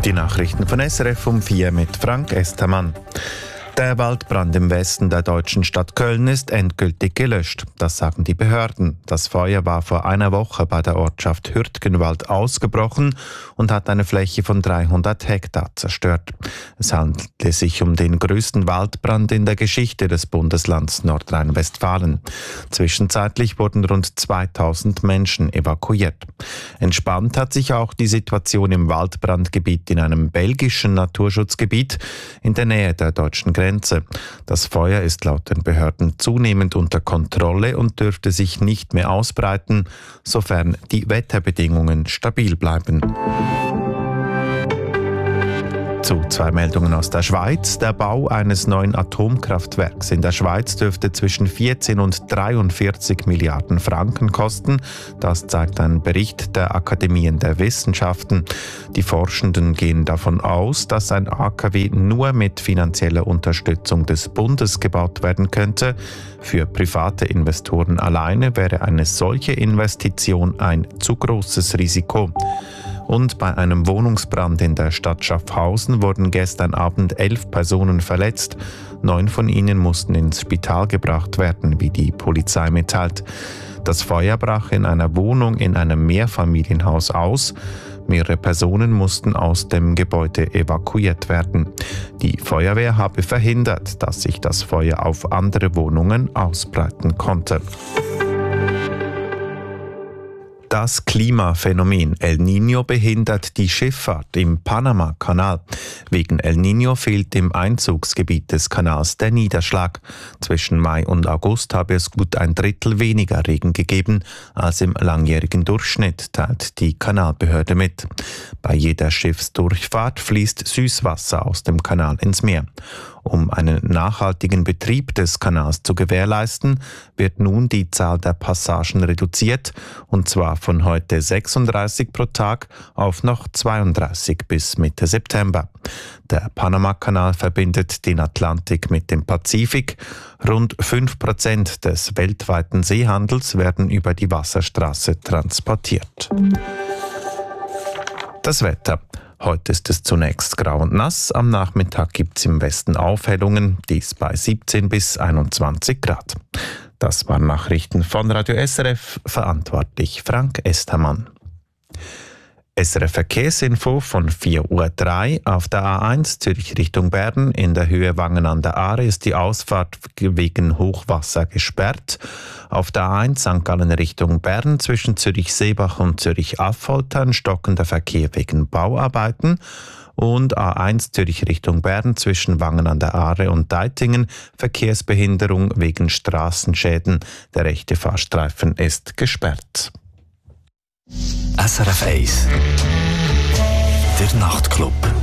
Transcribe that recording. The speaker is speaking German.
Die Nachrichten von SRF um 4 mit Frank Estermann. Der Waldbrand im Westen der deutschen Stadt Köln ist endgültig gelöscht. Das sagen die Behörden. Das Feuer war vor einer Woche bei der Ortschaft Hürtgenwald ausgebrochen und hat eine Fläche von 300 Hektar zerstört. Es handelte sich um den größten Waldbrand in der Geschichte des Bundeslands Nordrhein-Westfalen. Zwischenzeitlich wurden rund 2000 Menschen evakuiert. Entspannt hat sich auch die Situation im Waldbrandgebiet in einem belgischen Naturschutzgebiet in der Nähe der deutschen Grenze. Das Feuer ist laut den Behörden zunehmend unter Kontrolle und dürfte sich nicht mehr ausbreiten, sofern die Wetterbedingungen stabil bleiben. Zu 2 Meldungen aus der Schweiz. Der Bau eines neuen Atomkraftwerks in der Schweiz dürfte zwischen 14 und 43 Milliarden Franken kosten. Das zeigt ein Bericht der Akademien der Wissenschaften. Die Forschenden gehen davon aus, dass ein AKW nur mit finanzieller Unterstützung des Bundes gebaut werden könnte. Für private Investoren alleine wäre eine solche Investition ein zu großes Risiko. Und bei einem Wohnungsbrand in der Stadt Schaffhausen wurden gestern Abend 11 Personen verletzt. 9 von ihnen mussten ins Spital gebracht werden, wie die Polizei mitteilt. Das Feuer brach in einer Wohnung in einem Mehrfamilienhaus aus. Mehrere Personen mussten aus dem Gebäude evakuiert werden. Die Feuerwehr habe verhindert, dass sich das Feuer auf andere Wohnungen ausbreiten konnte. Das Klimaphänomen El Niño behindert die Schifffahrt im Panama-Kanal. Wegen El Niño fehlt im Einzugsgebiet des Kanals der Niederschlag. Zwischen Mai und August habe es gut ein Drittel weniger Regen gegeben als im langjährigen Durchschnitt, teilt die Kanalbehörde mit. Bei jeder Schiffsdurchfahrt fließt Süßwasser aus dem Kanal ins Meer. Um einen nachhaltigen Betrieb des Kanals zu gewährleisten, wird nun die Zahl der Passagen reduziert, und zwar von heute 36 pro Tag auf noch 32 bis Mitte September. Der Panama-Kanal verbindet den Atlantik mit dem Pazifik. Rund 5% des weltweiten Seehandels werden über die Wasserstraße transportiert. Das Wetter. Heute ist es zunächst grau und nass. Am Nachmittag gibt es im Westen Aufhellungen, dies bei 17 bis 21 Grad. Das waren Nachrichten von Radio SRF, verantwortlich Frank Estermann. SRF Verkehrsinfo von 4:03 Uhr. Auf der A1 Zürich Richtung Bern in der Höhe Wangen an der Aare ist die Ausfahrt wegen Hochwasser gesperrt. Auf der A1 St. Gallen Richtung Bern zwischen Zürich-Seebach und Zürich-Affoltern stockender Verkehr wegen Bauarbeiten. Und A1 Zürich Richtung Bern zwischen Wangen an der Aare und Deitingen Verkehrsbehinderung wegen Straßenschäden. Der rechte Fahrstreifen ist gesperrt. SRF 1 Der Nachtclub.